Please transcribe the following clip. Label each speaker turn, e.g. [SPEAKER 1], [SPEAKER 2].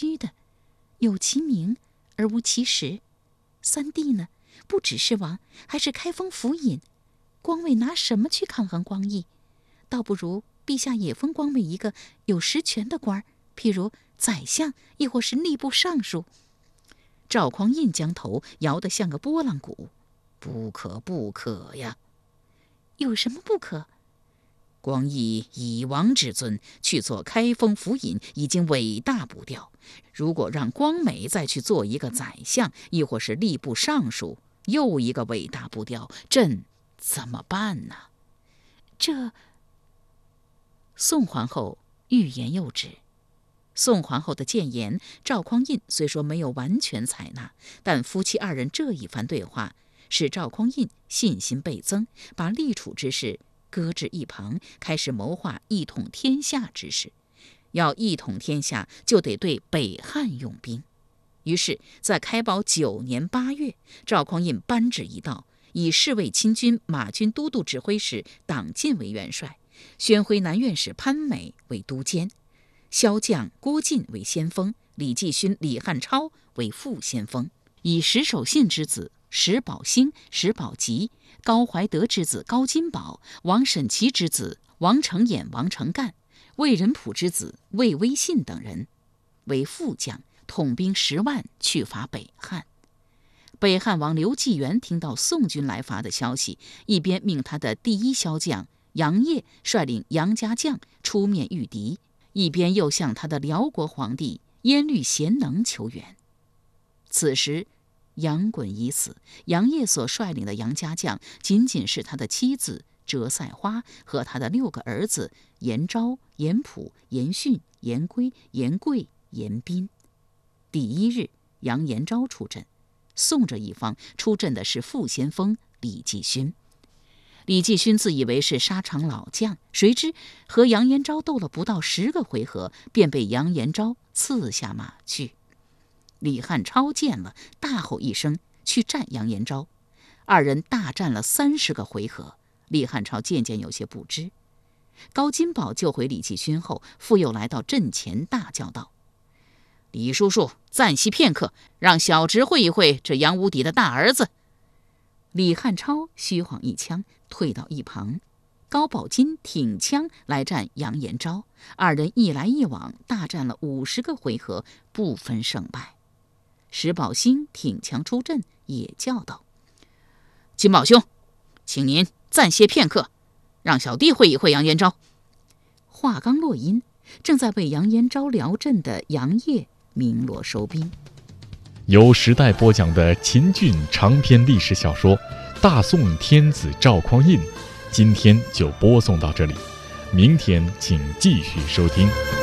[SPEAKER 1] 虚的，有其名而无其实。三弟呢，不只是王，还是开封府尹，光伟拿什么去抗衡光义？倒不如陛下也封光伟一个有实权的官儿，譬如宰相，亦或是吏部尚书。赵匡胤将头摇得像个拨浪鼓。不可不可呀！有什么不可？光义以王之尊去做开封府尹，已经伟大不掉。如果让光美再去做一个宰相，亦或是吏部尚书，又一个伟大不掉，朕怎么办呢？这……宋皇后欲言又止。宋皇后的谏言，赵匡胤虽说没有完全采纳，但夫妻二人这一番对话，使赵匡胤信心倍增，把立储之事搁置一旁，开始谋划一统天下之事。要一统天下，就得对北汉用兵。于是，在开宝9年8月，赵匡胤颁旨一道，以侍卫亲军马军都督指挥使党进为元帅，宣徽南院使潘美为都监，骁将郭晋为先锋，李继勋、李汉超为副先锋，以石守信之子石宝兴、石宝吉、高怀德之子高金宝、王审琦之子王承衍、王承干、魏仁溥之子魏威信等人为副将，统兵10万去伐北汉。北汉王刘继元听到宋军来伐的消息，一边命他的第一骁将杨业率领杨家将出面御敌，一边又向他的辽国皇帝耶律贤能求援。此时杨衮已死，杨业所率领的杨家将仅仅是他的妻子折赛花和他的6个儿子严昭、严溥、严训、严圭、严贵、严彬。第一日，杨延昭出阵，宋这一方出阵的是副先锋李继勋。李继勋自以为是沙场老将，谁知和杨延昭斗了不到10个回合，便被杨延昭刺下马去。李汉超见了，大吼一声，去战杨延昭。二人大战了30个回合，李汉超渐渐有些不知。高金宝救回李继勋后，复又来到阵前，大叫道：“李叔叔，暂息片刻，让小侄会一会这杨无敌的大儿子。”李汉超虚晃一枪，退到一旁。高宝金挺枪来战杨延昭，二人一来一往，大战了50个回合，不分胜败。石宝兴挺枪出阵，也叫道：“金宝兄，请您暂歇片刻，让小弟会一会杨延昭。”话刚落音，正在为杨延昭聊阵的杨业鸣锣收兵。
[SPEAKER 2] 由时代播讲的秦俊长篇历史小说《大宋天子赵匡胤》，今天就播送到这里，明天请继续收听。